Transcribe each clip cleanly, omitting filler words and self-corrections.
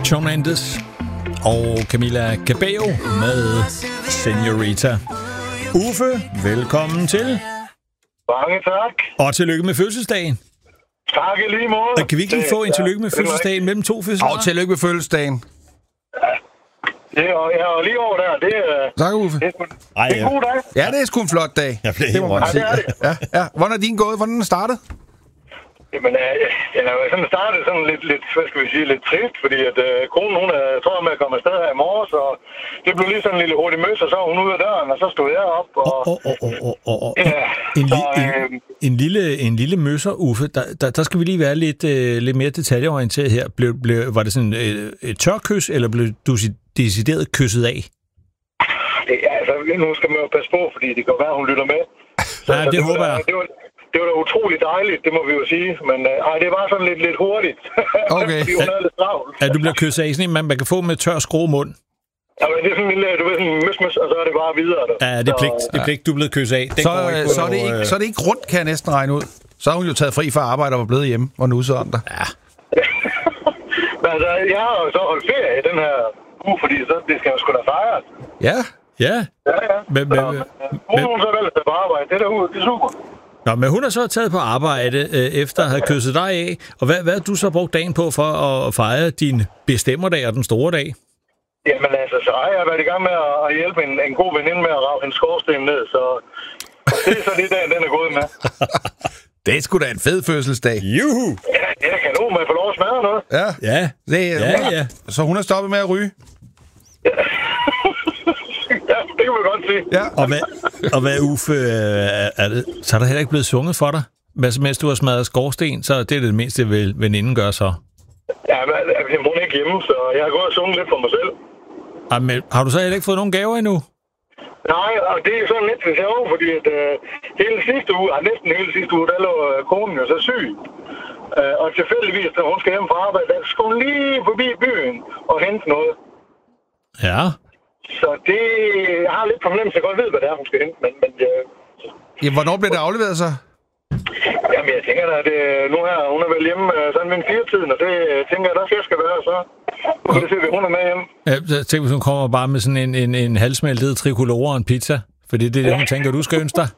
Shawn Mendes og Camila Cabello med Senorita. Uffe, velkommen til. Mange tak. Og tillykke med fødselsdagen. Tak i lige måde. Og kan vi ikke lige få en tillykke med fødselsdagen mellem to fødselsdager? Og tillykke med fødselsdagen. Det er lige over der. Det er... Tak, Uffe. Det er en god dag. Ja, det er sgu en flot dag. Jeg blev helt rundt. Ja, det er det. Ja. Hvordan er din gået? Hvordan er den startet? Jamen, den er jo sådan startet sådan lidt, hvad skal vi sige, lidt trist, fordi at konen, hun tror med at komme afsted her i morges, og det blev lige sådan en lille hurtig møs, og så var hun ude af døren, og så stod jeg op, og... En lille møsser, Uffe, der skal vi lige være lidt mere detaljeorienteret her. Var det sådan et tørkys, eller blev du decideret kysset af? Altså, nu skal man jo passe på, fordi det kan være, hun lytter med. Ja, det håber jeg. Det var da utroligt dejligt, det må vi jo sige. Men det var sådan lidt hurtigt. Okay. Fordi hun er lidt travlt. Ja, du bliver kysset af sådan en, man kan få med tør skrå-mund. Ja, men det er sådan en lille, du ved, sådan møs, og så er det bare videre. Der. Ja, det er pligt. Det er pligt, du er blevet kysset af. Så er det ikke rundt, kan jeg næsten regne ud. Så har hun jo taget fri fra arbejde og var blevet hjemme og nusset om dig. Ja. Men altså, jeg har jo så holdt ferie i den her uge, fordi så, det skal jo sgu da fejres. Ja. Ja. Ja. Hun så valgt at tage på arbejde. Det er super. Nå, men hun har så taget på arbejde efter at have kysset dig af. Og hvad har du så brugt dagen på for at fejre din bestemmerdag og den store dag? Jamen altså, så har jeg været i gang med at hjælpe en god veninde med at rave hendes skorsten ned, så det er så det dagen, den er gået med. Det er sgu da en fed fødselsdag. Juhu! Ja, det er kanon, man får lov at smadre noget. Ja. Så hun har stoppet med at ryge? Ja, det kan man godt sige. Ja. Og hvad Uffe, så er der heller ikke blevet sunget for dig? Mens du har smadret skorsten, så det er det mindste, veninden gør så. Ja, men hun er ikke hjemme, så jeg har gået og sunget lidt for mig selv. Men har du så heller ikke fået nogen gaver endnu? Nej, og det er sådan lidt sjovt, fordi at næsten hele sidste uge, der lå konen jo så syg. Og tilfældigvis, når hun skal hjem fra arbejde, der skal hun lige forbi byen og hente noget. Ja. Så det... Jeg har lidt fornemmelse, jeg godt ved, hvad det er, hun skal hente, men Ja, hvornår bliver det afleveret så? Jamen, jeg tænker da, at nu her, hun er vel hjemme sådan ved 4-tiden, og det tænker jeg, der skal være, så nu kan det se, at hun er med hjemme. Ja, tænk, hvis hun kommer bare med sådan en halvsmeltet tricolore og en pizza, for det er det, hun tænker, du skal ønske dig.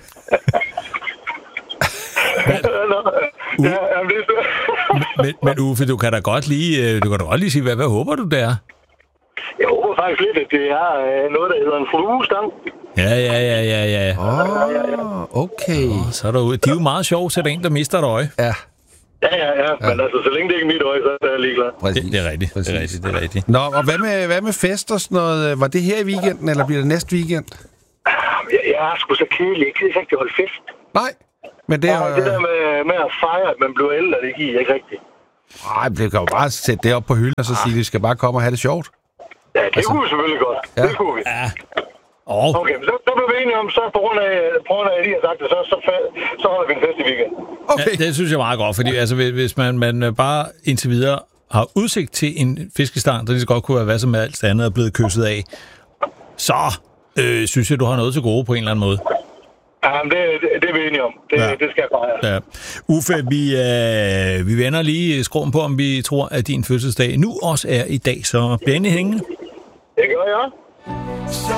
Men Uffe, du kan da godt lige sige, hvad håber du der? Jeg håber faktisk lidt, at det er noget, der hedder en fluestang. Ja. Okay. Så er der de er jo meget sjove til en, der mister et øje. Ja. Ja. Men altså, så længe det ikke er mit øje, så er jeg ligeglad. Det er rigtigt. Nå, og hvad med fest og sådan noget? Var det her i weekenden, eller bliver det næste weekend? Jeg er sgu så kedelig. Jeg kan ikke rigtig holde fest. Nej, men det er det der med at fejre, at man bliver ældre, det giver jeg ikke rigtigt. Nej, det kan jo bare sætte det op på hylden, og så sige, at vi skal bare komme og have det sjovt. Ja, det kunne vi selvfølgelig godt. Ja. Det kunne vi. Ja. Okay, men så blev vi enige om, så på grund af at I har sagt det, så holder vi en fest i weekend. Okay. Ja, det synes jeg er meget godt, fordi altså, hvis man bare indtil videre har udsigt til en fiskestang, der lige så godt kunne være hvad som alt andet er blevet kysset af, så synes jeg, du har noget til gode på en eller anden måde. Jamen, det er vi enige om. Det skal jeg fejre. Ja. Uffe, vi vender lige skråen på, om vi tror, at din fødselsdag nu også er i dag, så bliver endelig hængende. Det gør jeg.